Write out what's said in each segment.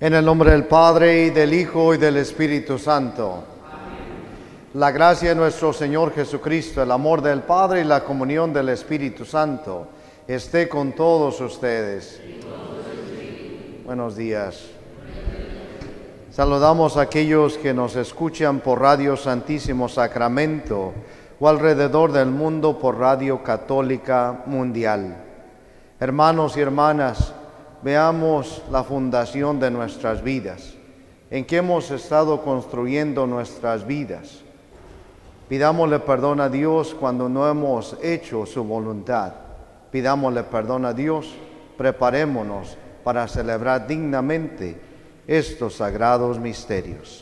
En el nombre del Padre, y del Hijo, y del Espíritu Santo. La gracia de nuestro Señor Jesucristo, el amor del Padre y la comunión del Espíritu Santo esté con todos ustedes. Buenos días. Saludamos a aquellos que nos escuchan por Radio Santísimo Sacramento o alrededor del mundo por Radio Católica Mundial. Hermanos y hermanas, veamos la fundación de nuestras vidas, en que hemos estado construyendo nuestras vidas. Pidámosle perdón a Dios cuando no hemos hecho su voluntad. Pidámosle perdón a Dios, preparémonos para celebrar dignamente estos sagrados misterios.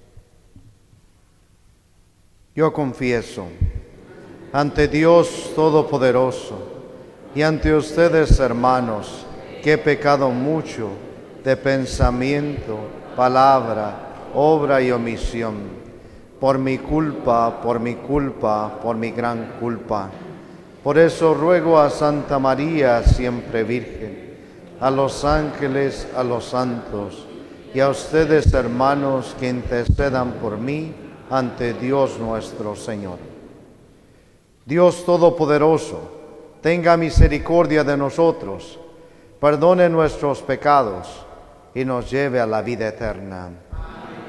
Yo confieso ante Dios Todopoderoso y ante ustedes, hermanos, que he pecado mucho de pensamiento, palabra, obra y omisión, por mi culpa, por mi gran culpa. Por eso ruego a Santa María, siempre Virgen, a los ángeles, a los santos, y a ustedes, hermanos, que intercedan por mí ante Dios nuestro Señor. Dios Todopoderoso, tenga misericordia de nosotros, perdone nuestros pecados y nos lleve a la vida eterna.